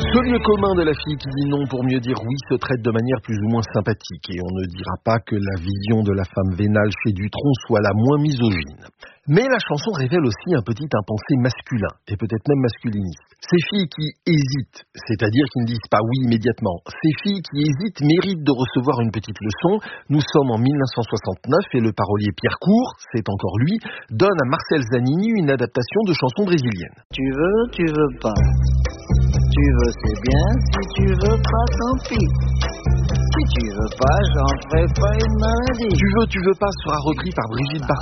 Ce lieu commun de la fille qui dit non pour mieux dire oui se traite de manière plus ou moins sympathique et on ne dira pas que la vision de la femme vénale chez Dutronc soit la moins misogyne. Mais la chanson révèle aussi un petit impensé masculin et peut-être même masculiniste. Ces filles qui hésitent, c'est-à-dire qui ne disent pas oui immédiatement, ces filles qui hésitent méritent de recevoir une petite leçon. Nous sommes en 1969 et le parolier Pierre Court, c'est encore lui, donne à Marcel Zanini une adaptation de chanson brésilienne. Tu veux pas. Tu veux, c'est bien. Si tu veux pas, tant pis. Si tu veux pas, j'en ferai pas une maladie. Tu veux pas sera repris par Brigitte Bardot.